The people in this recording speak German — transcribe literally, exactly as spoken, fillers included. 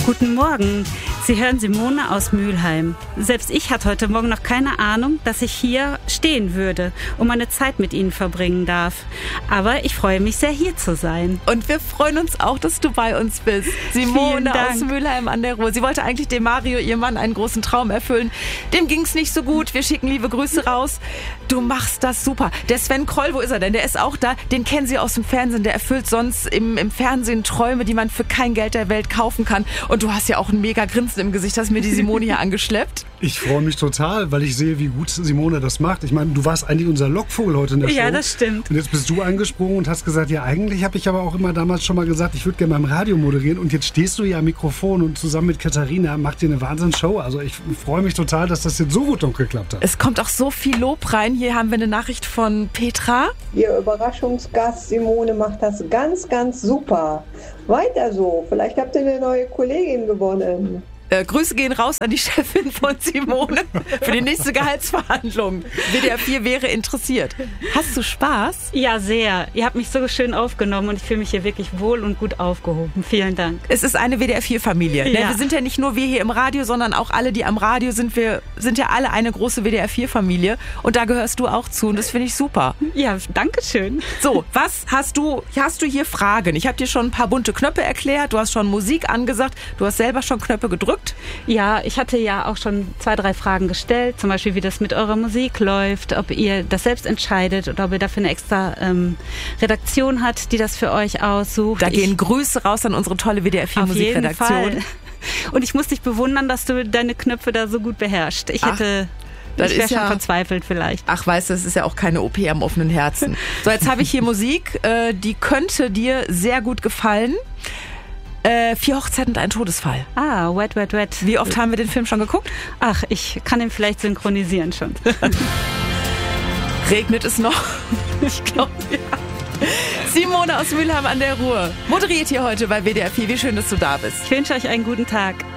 Guten Morgen, Sie hören Simone aus Mülheim. Selbst ich hatte heute Morgen noch keine Ahnung, dass ich hier stehen würde und meine Zeit mit Ihnen verbringen darf. Aber ich freue mich sehr, hier zu sein. Und wir freuen uns auch, dass du bei uns bist. Simone aus Mülheim an der Ruhr. Sie wollte eigentlich dem Mario, ihr Mann, einen großen Traum erfüllen. Dem ging es nicht so gut. Wir schicken liebe Grüße raus. Du machst das super. Der Sven Kroll, wo ist er denn? Der ist auch da. Den kennen Sie aus dem Fernsehen. Der erfüllt sonst im, im Fernsehen Träume, die man für kein Geld der Welt kaufen kann. Und du hast ja auch ein mega Grinsen im Gesicht. Hast mir die Simone hier angeschleppt. Ich freue mich total, weil ich sehe, wie gut Simone das macht. Ich meine, du warst eigentlich unser Lockvogel heute in der Show. Ja, das stimmt. Und jetzt bist du angesprungen und hast gesagt, ja, eigentlich habe ich aber auch immer damals schon mal gesagt, ich würde gerne beim Radio moderieren. Und jetzt stehst du hier am Mikrofon und zusammen mit Katharina macht ihr eine Wahnsinnsshow. Also ich freue mich total, dass das jetzt so gut geklappt hat. Es kommt auch so viel Lob rein. Hier haben wir eine Nachricht von Petra. Ihr Überraschungsgast Simone macht das ganz, ganz super. Weiter so. Vielleicht habt ihr eine neue Kollegin gewonnen. Äh, Grüße gehen raus an die Chefin von Simone für die nächste Gehaltsverhandlung. W D R vier wäre interessiert. Hast du Spaß? Ja, sehr. Ihr habt mich so schön aufgenommen und ich fühle mich hier wirklich wohl und gut aufgehoben. Vielen Dank. Es ist eine W D R vier Familie. Ja. Ne? Wir sind ja nicht nur wir hier im Radio, sondern auch alle, die am Radio sind. Wir sind ja alle eine große W D R vier Familie und da gehörst du auch zu und das finde ich super. Ja, danke schön. So, was hast du, hast du hier Fragen? Ich habe dir schon ein paar bunte Knöpfe erklärt, du hast schon Musik angesagt, du hast selber schon Knöpfe gedrückt. Ja, ich hatte ja auch schon zwei, drei Fragen gestellt, zum Beispiel, wie das mit eurer Musik läuft, ob ihr das selbst entscheidet oder ob ihr dafür eine extra ähm, Redaktion habt, die das für euch aussucht. Da gehen ich, Grüße raus an unsere tolle W D R vier Musikredaktion. Und ich muss dich bewundern, dass du deine Knöpfe da so gut beherrschst. Ich Ach. hätte... Das ich wäre ist schon ja, verzweifelt vielleicht. Ach, weißt du, es ist ja auch keine O P am offenen Herzen. So, jetzt habe ich hier Musik, äh, die könnte dir sehr gut gefallen. Äh, vier Hochzeiten und ein Todesfall. Ah, Wet, Wet, Wet. Wie oft haben wir den Film schon geguckt? Ach, ich kann ihn vielleicht synchronisieren schon. Regnet es noch? Ich glaube, ja. Simone aus Mülheim an der Ruhr moderiert hier heute bei W D R vier. Wie schön, dass du da bist. Ich wünsche euch einen guten Tag.